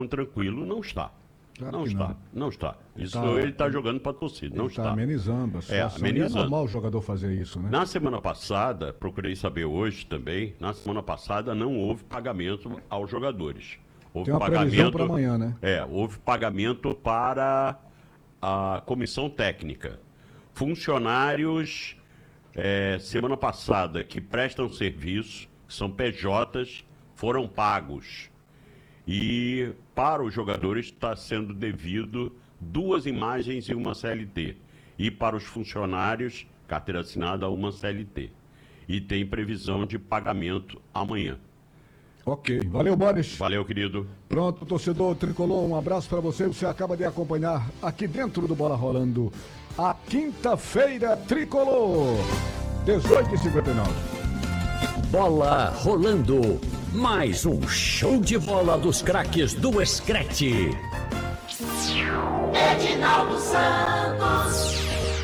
tranquilo, não está. Claro Não que está, não. não está. Isso Tá. ele está jogando para a torcida, não Ele está está. amenizando a situação. amenizando. É normal o jogador fazer isso, né? Na semana passada, procurei saber hoje também, na semana passada não houve pagamento aos jogadores. Houve Tem uma previsão para amanhã, né? Houve pagamento para a comissão técnica. Funcionários, semana passada, que prestam serviço, que são PJs, foram pagos. E para os jogadores está sendo devido 2 imagens e uma CLT. E para os funcionários, carteira assinada, uma CLT. E tem previsão de pagamento amanhã. Ok. Valeu, Boris. Valeu, querido. Pronto, torcedor tricolor, um abraço para você. Você acaba de acompanhar aqui dentro do Bola Rolando a quinta-feira tricolor, 18h59. Bola rolando. Mais um show de bola dos craques do Screte. Edinaldo Santos.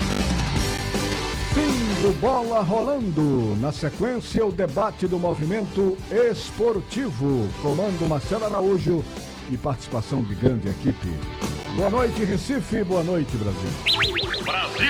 Fim do Bola Rolando. Na sequência, o debate do movimento esportivo. Comando Marcelo Araújo e participação de grande equipe. Boa noite, Recife. Boa noite, Brasil.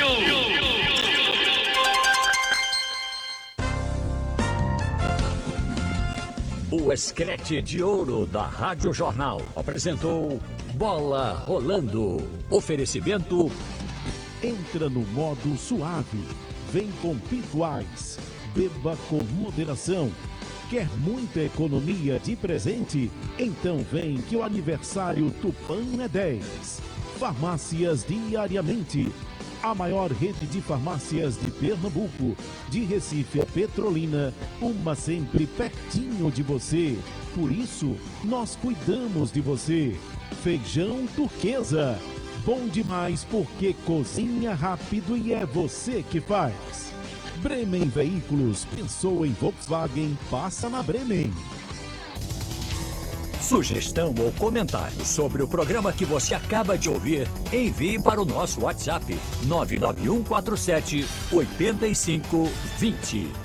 O Screte de Ouro da Rádio Jornal apresentou Bola Rolando. Oferecimento. Entra no modo suave. Vem com Pituais. Beba com moderação. Quer muita economia de presente? Então vem que o aniversário Tupã é 10. Farmácias diariamente. A maior rede de farmácias de Pernambuco, de Recife a Petrolina, uma sempre pertinho de você. Por isso, nós cuidamos de você. Feijão Turquesa. Bom demais porque cozinha rápido e é você que faz. Bremen Veículos. Pensou em Volkswagen? Passa na Bremen. Sugestão ou comentário sobre o programa que você acaba de ouvir, envie para o nosso WhatsApp 99147-8520.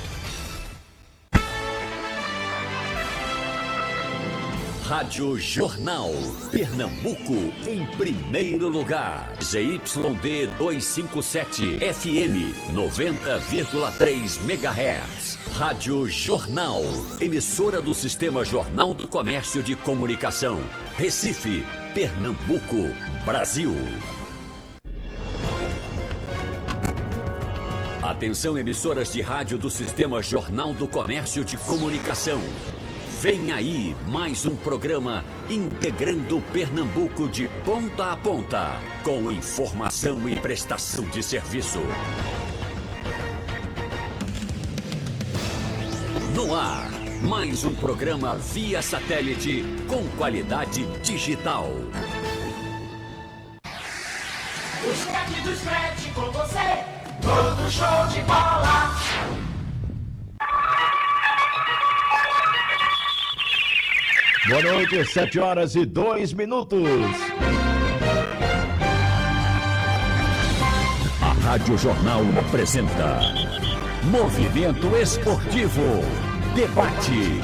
Rádio Jornal, Pernambuco, em primeiro lugar. ZYD 257, FM 90,3 MHz. Rádio Jornal, emissora do Sistema Jornal do Comércio de Comunicação. Recife, Pernambuco, Brasil. Atenção, emissoras de rádio do Sistema Jornal do Comércio de Comunicação. Vem aí mais um programa integrando Pernambuco de ponta a ponta, com informação e prestação de serviço. No ar, mais um programa via satélite com qualidade digital. Os craques do Screte com você. Todo show de bola. Boa noite, 7h02. A Rádio Jornal apresenta Movimento Esportivo. Debate.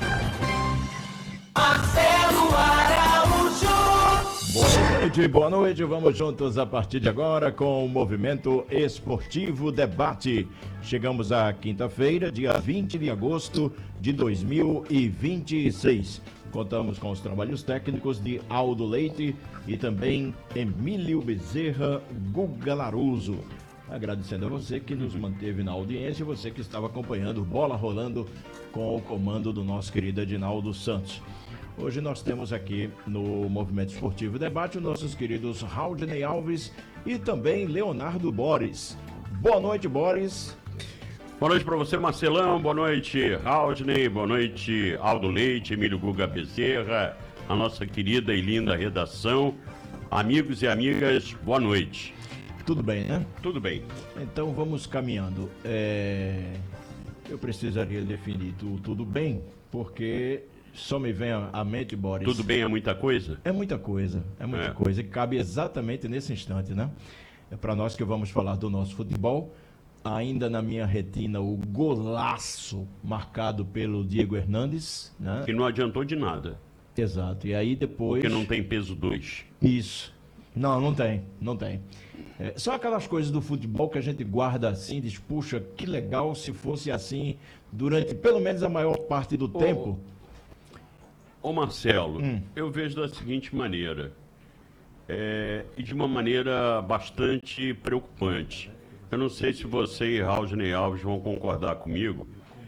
Marcelo Araújo. Boa noite. Vamos juntos a partir de agora com o Movimento Esportivo Debate. Chegamos à quinta-feira, dia 20 de agosto de 2026. Contamos com os trabalhos técnicos de Aldo Leite e também Emílio Bezerra Guga Laruso. Agradecendo a você que nos manteve na audiência, você que estava acompanhando Bola Rolando com o comando do nosso querido Edinaldo Santos. Hoje nós temos aqui no Movimento Esportivo Debate os nossos queridos Raudney Alves e também Leonardo Boris. Boa noite, Boris. Boa noite para você, Marcelão. Boa noite, Raudney. Boa noite, Aldo Leite, Emílio Guga Bezerra, a nossa querida e linda redação. Amigos e amigas, boa noite. Tudo bem, né? Tudo bem. Então vamos caminhando. Eu precisaria definir tudo bem, porque só me vem à mente, Boris. Tudo bem é muita coisa? É muita coisa, coisa que cabe exatamente nesse instante, né? É para nós que vamos falar do nosso futebol. Ainda na minha retina o golaço marcado pelo Diego Hernandes, né? Que não adiantou de nada. Exato. E aí depois... Porque não tem peso 2. Isso. Não tem. São aquelas coisas do futebol que a gente guarda assim, diz, puxa, que legal se fosse assim durante pelo menos a maior parte do tempo. Ô Marcelo, eu vejo da seguinte maneira, e de uma maneira bastante preocupante. Eu não sei se você e Raulney Alves vão concordar comigo.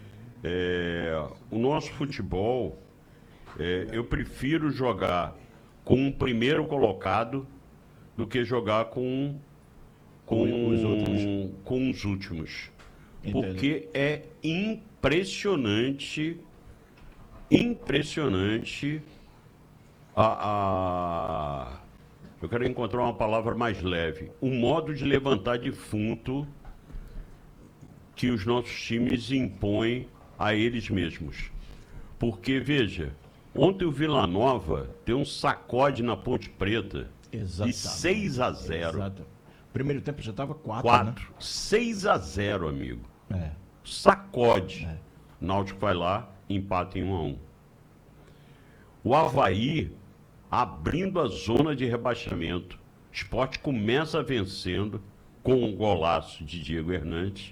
O nosso futebol, eu prefiro jogar com um primeiro colocado do que jogar com os últimos. Entendo. Porque é impressionante eu quero encontrar uma palavra mais leve, o modo de levantar defunto que os nossos times impõem a eles mesmos. Porque, veja, ontem o Vila Nova deu um sacode na Ponte Preta de 6-0. Exato. Primeiro tempo já estava 4, né? 6-0, amigo. É. Sacode. Náutico vai lá, empata em 1-1. O Avaí abrindo a zona de rebaixamento. O Sport começa vencendo com um golaço de Diego Hernandes.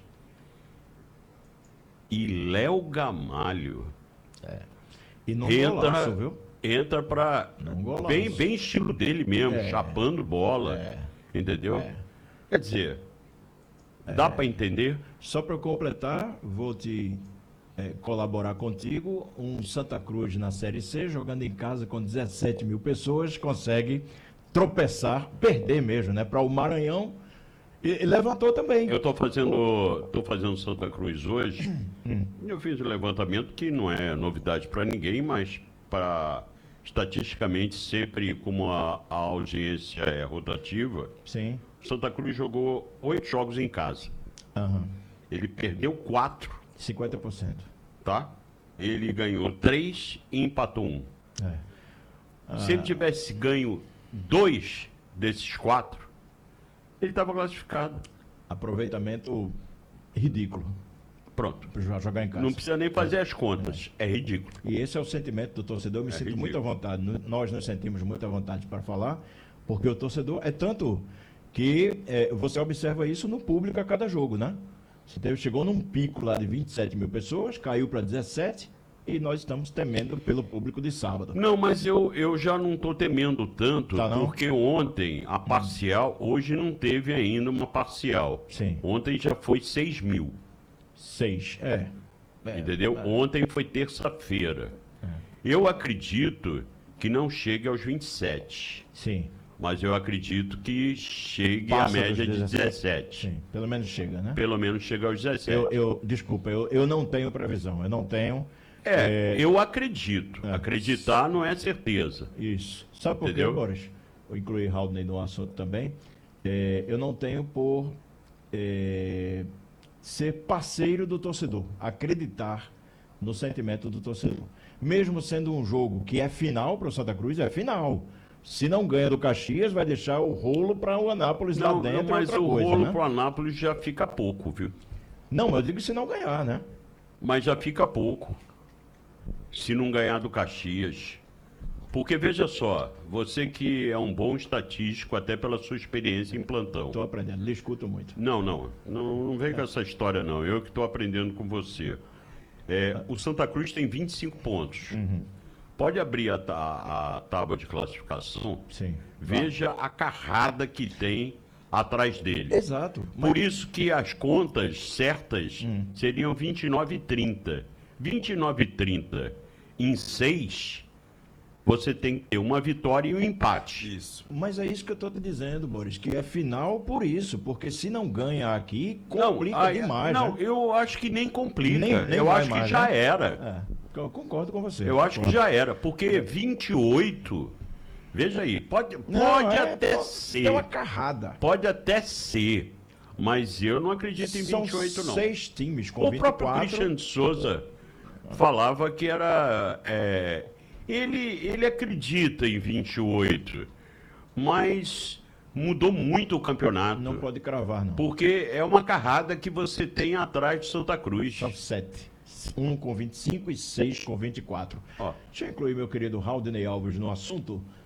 E Léo Gamalho E não entra, golaço, viu? entra para bem estilo dele mesmo, chapando bola. Entendeu? Quer dizer, dá para entender? Só para completar, vou te colaborar contigo. Um Santa Cruz na Série C, jogando em casa com 17 mil pessoas, consegue tropeçar, perder mesmo, né? Para o Maranhão. E levantou também. Eu estou fazendo Santa Cruz hoje. Eu fiz um levantamento que não é novidade para ninguém, mas para estatisticamente sempre como a audiência é rotativa. Sim. Santa Cruz jogou 8 jogos em casa. Ele perdeu 4, 50%. tá? Ele ganhou 3 e empatou 1. Se ele tivesse ganho 2 desses 4, ele estava classificado. Aproveitamento ridículo Pronto. para jogar em casa. Não precisa nem fazer as contas. É ridículo. E esse é o sentimento do torcedor. Eu me sinto muito à vontade. Nós nos sentimos muito à vontade para falar, porque o torcedor é tanto que você observa isso no público a cada jogo, né? Chegou num pico lá de 27 mil pessoas, caiu para 17 e nós estamos temendo pelo público de sábado. Não, mas eu já não estou temendo tanto, porque ontem a parcial, hoje não teve ainda uma parcial. Sim. Ontem já foi 6 mil. 6, Entendeu? Ontem foi terça-feira. Eu acredito que não chegue aos 27. Sim. Mas eu acredito que chegue Passa à média de 17. 17. Sim, pelo menos chega, né? Pelo menos chega aos 17. Desculpa, eu não tenho previsão, eu não tenho. Eu acredito. Acreditar não é certeza. Isso. Sabe por quê, Entendeu? Boris? Vou incluir Raulney no assunto também. Eu não tenho por ser parceiro do torcedor, acreditar no sentimento do torcedor. Mesmo sendo um jogo que é final para o Santa Cruz, é final. Se não ganha do Caxias, vai deixar o rolo para o Anápolis lá dentro. Mas outra o coisa, rolo né? pro Anápolis já fica pouco, viu? Não, eu digo se não ganhar, né? Mas já fica pouco. Se não ganhar do Caxias. Porque, veja só, você que é um bom estatístico, até pela sua experiência em plantão. Estou aprendendo, lhe escuto muito. Não vem com essa história, não. Eu que estou aprendendo com você. O Santa Cruz tem 25 pontos. Pode abrir a tábua de classificação. Sim. Veja a carrada que tem atrás dele. Exato. Por isso que as contas certas seriam 29 e 30. 29 e 30 em 6, você tem que ter uma vitória e um empate. Isso. Mas é isso que eu estou te dizendo, Boris, que é final por isso, porque se não ganha aqui, complica demais. Não, né? eu acho que nem complica. Nem eu vai acho que mais, já né? era. Eu concordo com você. Eu acho que já era, porque 28, veja aí, pode até ser. É uma carrada. Pode até ser, mas eu não acredito em São 28 não. 6 times com O 24. próprio Christian de Souza falava que era... Ele acredita em 28, mas mudou muito o campeonato. Não pode cravar, não. Porque é uma carrada que você tem atrás de Santa Cruz. São 7. 1 com 25 e 6 com 24. Ó. Deixa eu incluir meu querido Raudney Alves no assunto.